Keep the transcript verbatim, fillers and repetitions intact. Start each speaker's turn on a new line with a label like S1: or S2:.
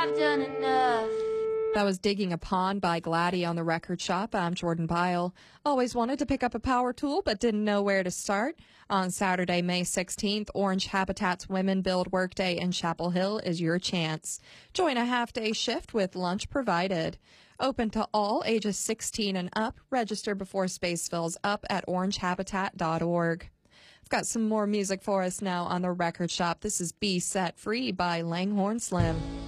S1: I've done enough.
S2: That was Digging a Pond by Gladdy on the Record Shop. I'm Jordan Byle. Always wanted to pick up a power tool, but didn't know where to start. On Saturday, May sixteenth, Orange Habitat's Women Build Workday in Chapel Hill is your chance. Join a half-day shift with lunch provided. Open to all ages sixteen and up. Register before space fills up at orange habitat dot org. I've got some more music for us now on the Record Shop. This is Be Set Free by Langhorne Slim.